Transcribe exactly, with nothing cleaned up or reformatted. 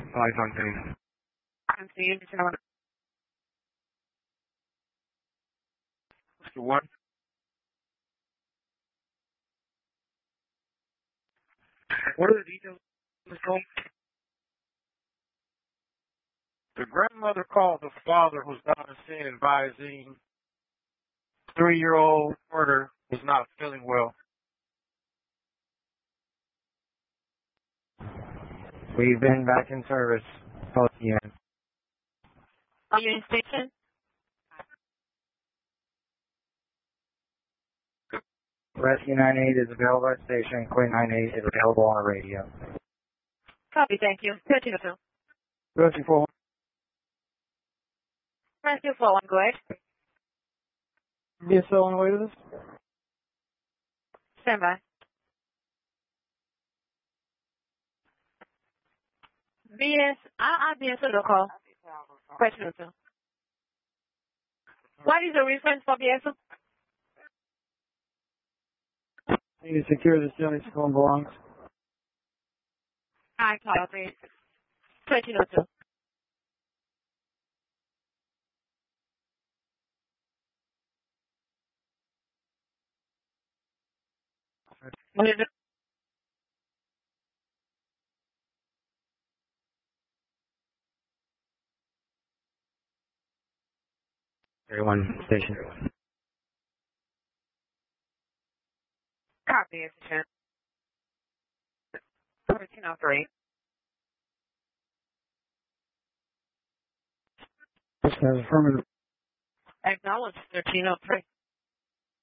five hundred. I'm seeing you. Mister One. What are the details of this call? The grandmother called the father who's down in sin advising three-year-old daughter was not feeling well. We've been back in service. O T N. Are you in station? Rescue nine eight is available at station. Queen nine eight is available on the radio. Copy, thank you. thirteen oh two. Rescue four. Rescue four one, go ahead. B S O on the way to this? Stand by. B S, I, I B S O local. Question oh two. What is the reference for B S O? Need to secure the Sunday school and belongs. I copy. thirteen oh two. What is it? Everyone, station. Copy, it's thirteen oh three. This has affirmative. Acknowledge thirteen oh three.